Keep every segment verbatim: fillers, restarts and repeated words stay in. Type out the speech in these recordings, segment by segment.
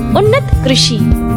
उन्नत कृषि।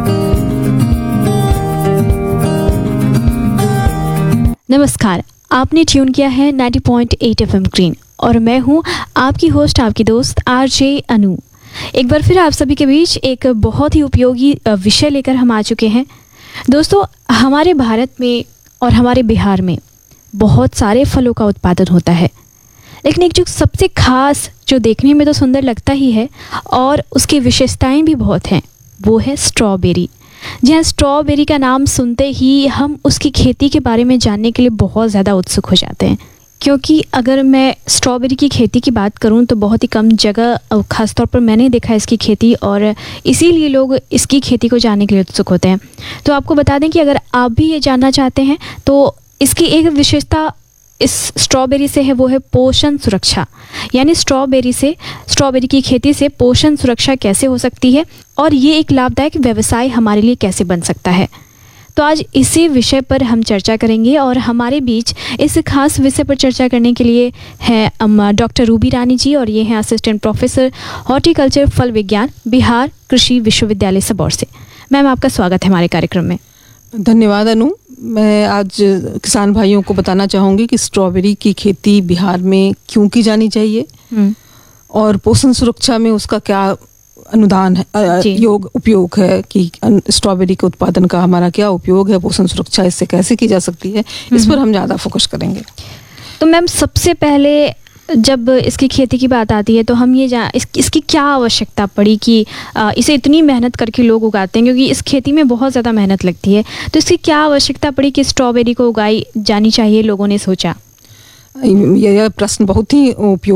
नमस्कार, आपने ट्यून किया है नब्बे पॉइंट आठ एफएम ग्रीन और मैं हूं आपकी होस्ट, आपकी दोस्त आरजे अनु। एक बार फिर आप सभी के बीच एक बहुत ही उपयोगी विषय लेकर हम आ चुके हैं। दोस्तों, हमारे भारत में और हमारे बिहार में बहुत सारे फलों का उत्पादन होता है, लेकिन एक जो सबसे खास, जो देखने में तो सुंदर लगता ही है और उसकी विशेषताएं भी बहुत हैं, वो है स्ट्रॉबेरी। जी हाँ, स्ट्रॉबेरी का नाम सुनते ही हम उसकी खेती के बारे में जानने के लिए बहुत ज़्यादा उत्सुक हो जाते हैं, क्योंकि अगर मैं स्ट्रॉबेरी की खेती की बात करूं तो बहुत ही कम जगह, ख़ासतौर पर मैंने देखा इसकी खेती, और इसीलिए लोग इसकी खेती को जानने के लिए उत्सुक होते हैं। तो आपको बता दें कि अगर आप भी ये जानना चाहते हैं तो इसकी एक विशेषता इस स्ट्रॉबेरी से है, वो है पोषण सुरक्षा। यानी स्ट्रॉबेरी से स्ट्रॉबेरी की खेती से पोषण सुरक्षा कैसे हो सकती है और ये एक लाभदायक व्यवसाय हमारे लिए कैसे बन सकता है। तो आज इसी विषय पर हम चर्चा करेंगे और हमारे बीच इस खास विषय पर चर्चा करने के लिए हैं डॉक्टर रूबी रानी जी, और ये हैं असिस्टेंट प्रोफेसर हॉर्टिकल्चर फल विज्ञान, बिहार कृषि विश्वविद्यालय सबौर से। मैम, आपका स्वागत है हमारे कार्यक्रम में। धन्यवाद अनु। मैं आज किसान भाइयों को बताना चाहूँगी कि स्ट्रॉबेरी की खेती बिहार में क्यों की जानी चाहिए और पोषण सुरक्षा में उसका क्या अनुदान है, योग उपयोग है, कि स्ट्रॉबेरी के उत्पादन का हमारा क्या उपयोग है, पोषण सुरक्षा इससे कैसे की जा सकती है, इस पर हम ज़्यादा फोकस करेंगे। तो मैम, सबसे पहले जब इसकी खेती की बात आती है तो हम ये जान इस, इसकी क्या आवश्यकता पड़ी कि आ, इसे इतनी मेहनत करके लोग उगाते हैं, क्योंकि इस खेती में बहुत ज़्यादा मेहनत लगती है। तो इसकी क्या आवश्यकता पड़ी कि स्ट्रॉबेरी को उगाई जानी चाहिए, लोगों ने सोचा? यह प्रश्न बहुत ही उपयोगी